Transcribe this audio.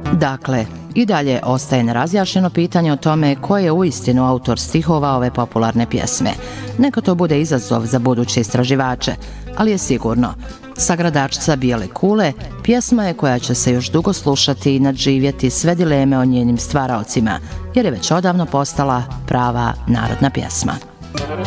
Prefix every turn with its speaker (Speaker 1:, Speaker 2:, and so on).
Speaker 1: Dakle, i dalje ostaje nerazjašnjeno pitanje o tome ko je uistinu autor stihova ove popularne pjesme. Neka to bude izazov za buduće istraživače, ali je sigurno. Sagradačica bijele kule pjesma je koja će se još dugo slušati i nadživjeti sve dileme o njenim stvaraocima, jer je već odavno postala prava narodna pjesma.